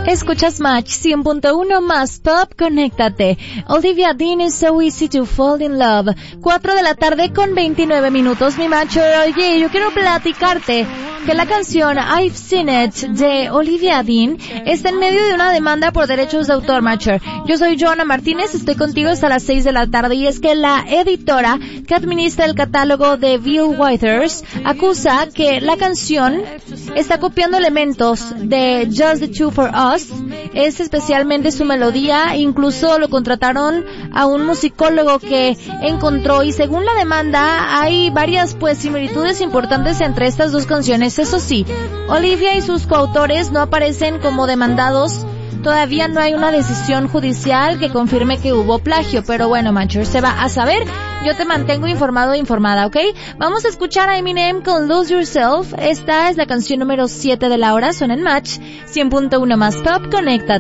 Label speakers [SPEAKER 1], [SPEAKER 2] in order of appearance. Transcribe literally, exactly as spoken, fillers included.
[SPEAKER 1] Escuchas Match cien punto uno más Pop, conéctate. Olivia Dean is So Easy to Fall in Love. cuatro de la tarde con veintinueve minutos, mi macho. Oye, yo quiero platicarte que la canción I've Seen It de Olivia Dean está en medio de una demanda por derechos de autor, macho. Yo soy Joana Martínez, estoy contigo hasta las seis de la tarde, y es que la editora que administra el catálogo de Bill Withers acusa que la canción está copiando elementos de Just the Two for Us. Es especialmente su melodía, incluso lo contrataron a un musicólogo que encontró, y según la demanda hay varias pues similitudes importantes entre estas dos canciones. Eso sí, Olivia y sus coautores no aparecen como demandados. Todavía no hay una decisión judicial que confirme que hubo plagio, pero bueno, macho, se va a saber. Yo te mantengo informado e informada, ¿ok? Vamos a escuchar a Eminem con Lose Yourself. Esta es la canción número siete de la hora. Suena en Match cien punto uno más Pop, conecta.